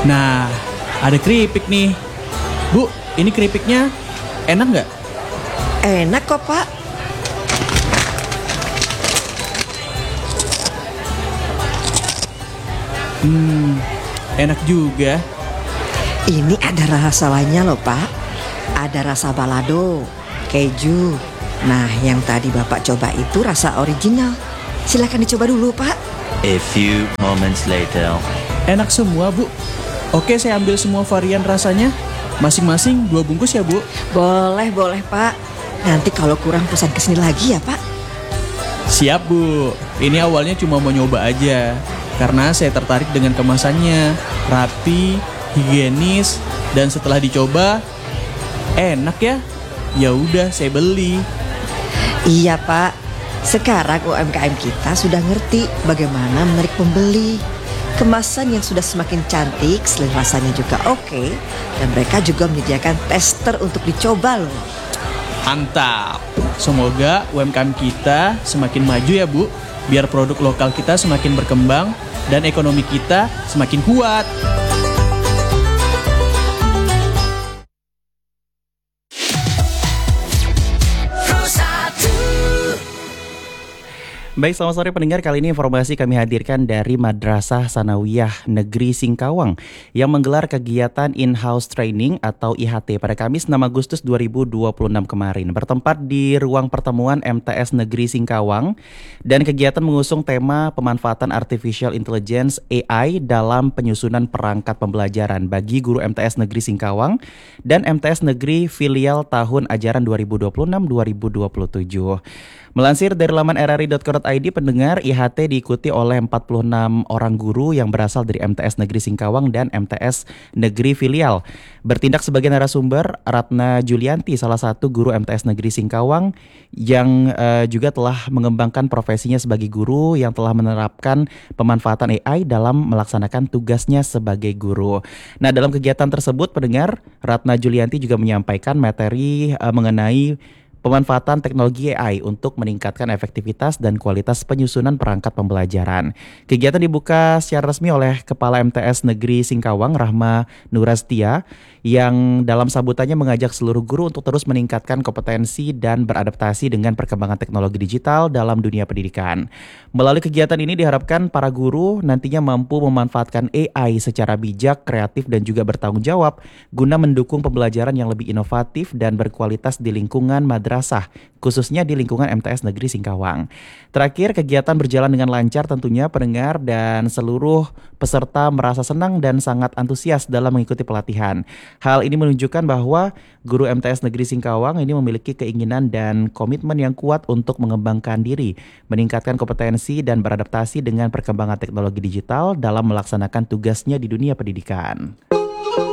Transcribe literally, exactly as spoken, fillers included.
Nah, ada keripik nih. Bu, ini keripiknya enak nggak? Enak kok Pak. Hmm, enak juga. Ini ada rasa lainnya loh Pak. Ada rasa balado, keju. Nah yang tadi Bapak coba itu rasa original. Silakan dicoba dulu Pak. A few moments later. Enak semua, Bu. Oke, saya ambil semua varian rasanya. Masing-masing dua bungkus ya, Bu. Boleh, boleh Pak. Nanti kalau kurang pesan kesini lagi ya Pak. Siap, Bu. Ini awalnya cuma mau nyoba aja. Karena saya tertarik dengan kemasannya. Rapi, higienis, dan setelah dicoba, enak ya. Ya udah, saya beli. Iya Pak. Sekarang U M K M kita sudah ngerti bagaimana menarik pembeli. Kemasan yang sudah semakin cantik, selain rasanya juga oke, dan mereka juga menyediakan tester untuk dicoba loh. Mantap. Semoga U M K M kita semakin maju ya, Bu. Biar produk lokal kita semakin berkembang dan ekonomi kita semakin kuat. Baik, selamat sore pendengar. Kali ini informasi kami hadirkan dari Madrasah Sanawiyah Negeri Singkawang yang menggelar kegiatan in-house training atau I H T pada Kamis enam Agustus dua ribu dua puluh enam kemarin, bertempat di ruang pertemuan M T S Negeri Singkawang, dan kegiatan mengusung tema pemanfaatan Artificial Intelligence A I dalam penyusunan perangkat pembelajaran bagi guru M T S Negeri Singkawang dan M T S Negeri Filial tahun ajaran dua ribu dua puluh enam dua ribu dua puluh tujuh. Melansir dari laman r r i dot co dot i d, pendengar, I H T diikuti oleh empat puluh enam orang guru yang berasal dari M T S Negeri Singkawang dan M T S Negeri Filial. Bertindak sebagai narasumber, Ratna Julianti, salah satu guru M T S Negeri Singkawang yang uh, juga telah mengembangkan profesinya sebagai guru yang telah menerapkan pemanfaatan A I dalam melaksanakan tugasnya sebagai guru. Nah, dalam kegiatan tersebut, pendengar, Ratna Julianti juga menyampaikan materi uh, mengenai pemanfaatan teknologi A I untuk meningkatkan efektivitas dan kualitas penyusunan perangkat pembelajaran. Kegiatan dibuka secara resmi oleh Kepala M T S Negeri Singkawang, Rahma Nurastia, yang dalam sambutannya mengajak seluruh guru untuk terus meningkatkan kompetensi dan beradaptasi dengan perkembangan teknologi digital dalam dunia pendidikan. Melalui kegiatan ini diharapkan para guru nantinya mampu memanfaatkan A I secara bijak, kreatif, dan juga bertanggung jawab guna mendukung pembelajaran yang lebih inovatif dan berkualitas di lingkungan madrasah, khususnya di lingkungan M T S Negeri Singkawang. Terakhir, kegiatan berjalan dengan lancar tentunya, pendengar, dan seluruh peserta merasa senang dan sangat antusias dalam mengikuti pelatihan. Hal ini menunjukkan bahwa guru M T S Negeri Singkawang ini memiliki keinginan dan komitmen yang kuat untuk mengembangkan diri, meningkatkan kompetensi dan beradaptasi dengan perkembangan teknologi digital dalam melaksanakan tugasnya di dunia pendidikan.